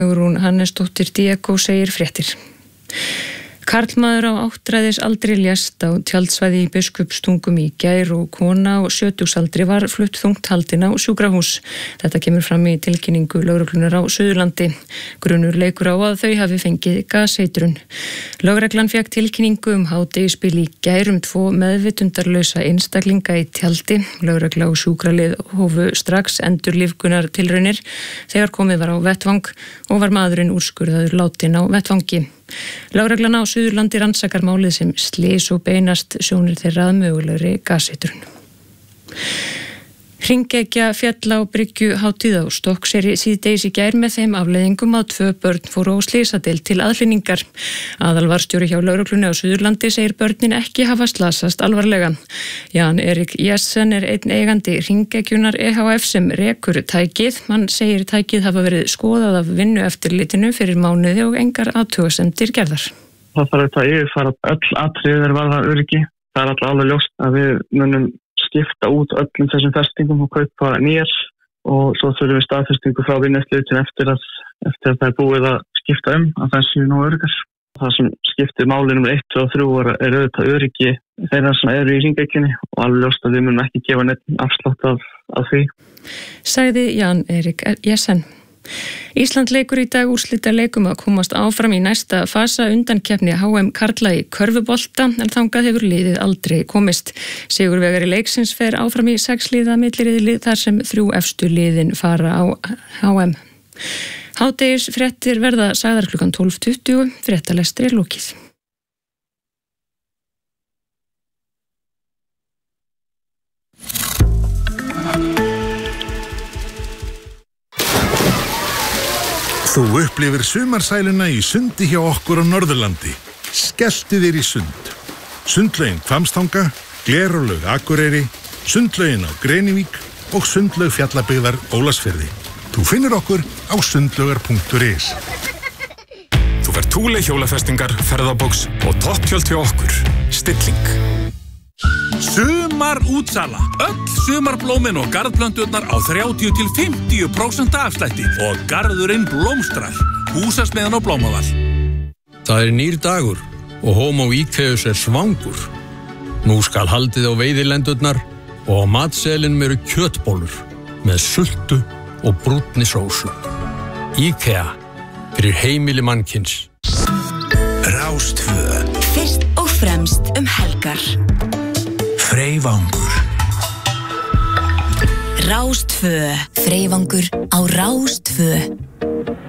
Hugrún Hannesdóttir Diego segir fréttir. Karlmaður á áttræðisaldri lést á tjaldsvæði í Biskupstungum í gær og kona á sjötugsaldri var flutt þungt haldin á sjúkrahús. Þetta kemur fram í tilkynningu lögreglunar á Suðurlandi. Grunur leikur á að þau hafi fengið gaseitrun. Lögreglan fékk tilkynningu hádegisbil í gær 2 meðvitundarlausa einstaklinga í tjaldi. Lögregla og sjúkralið hófu strax endurlífgunar tilraunir þegar komið var á vettvang og var maðurinn úrskurðaður látinn á vettvangi. Lögreglan á Suðurlandi rannsakar málið sem slys og beinast sjónir þeirra að mögulegri gaseitrun. Hringekja féll á bryggju hátíð á Stokkseyri síðdegis í gær með þeim afleiðingum að 2 börn fóru á slysadeild til aðhlynningar. Aðalvarstjóri hjá lögreglunni á Suðurlandi segir börnin ekki hafa slasast alvarlega. Jan Erik Jessen er einn eigandi Hringekjunar EHF sem rekur tækið. Hann segir tækið hafa verið skoðað af vinnueftirlitinu fyrir mánuði og engar athugasemdir gerðar. Það þarf að yfirfara öll atriði varðandi öryggi. Það er alveg ljóst að við munum skipta út öllum þessum festingum og kaupa nýjar og svo þurfum við staðfestingu frá vinnueftirlitinu eftir að það er búið að skipta að það séu nú öryggar. Það sem skiptir máli nummer 1 og 3 er auðvitað öryggi þeirra sem eru í Hringekjunni og alveg ljóst að við munum ekki gefa neitt afslátt af því. Sagði Jan Erik Jessen. Ísland leikur í dag úrslita leikum að komast áfram í næsta fasa undankeppni HM karla í körfubolta en þangað hefur liðið aldrei komist. Sigurvegari leiksins fer áfram í 6 liða milliriðlið þar sem 3 efstu liðin fara á HM. Hádegis fréttir verða sagðar klukkan 12:20, fréttalestri er lokið. Þú upplifir sumarsæluna í sundi hjá okkur á Norðurlandi. Skelltu þér í sund. Sundlaugin Hvammstanga, Glerárlaug Akureyri, sundlaugin á Grenivík og sundlaug Fjallabyggðar Ólafsfirði. Þú finnur okkur á sundlaugar.is. Þú fær Thule hjólafestingar, ferðabox og topptjöld hjá okkur. Stilling. Sumar útsala. Öll sumarblómin og garðplönturnar á 30-50% afslætti og garðurinn blómstrar. Húsasmiðjan og Blómavall. Það er nýr dagur og Homo Íkveus er svangur. Nú skal haldið á veiðilendurnar og á matseðlinum eru kjötbólur með sultu og brúnni sósu. IKEA fyrir heimili mannkyns. Rástvö. Fyrst og fremst helgar. Freyvangur. Rástvö. Freyvangur á Rástvö.